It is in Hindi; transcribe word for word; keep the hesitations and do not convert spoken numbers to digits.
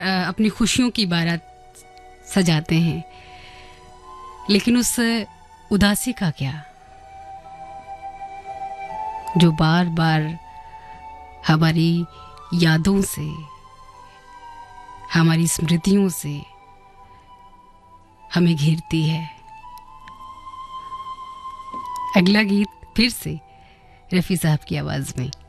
अपनी खुशियों की बारात सजाते हैं, लेकिन उस उदासी का क्या जो बार बार हमारी यादों से, हमारी स्मृतियों से हमें घेरती है। अगला गीत फिर से रफ़ी साहब की आवाज़ में।